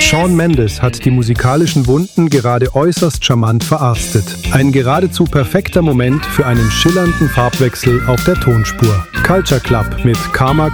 Shawn Mendes hat die musikalischen Wunden gerade äußerst charmant verarztet. Ein geradezu perfekter Moment für einen schillernden Farbwechsel auf der Tonspur. Culture Club mit Karma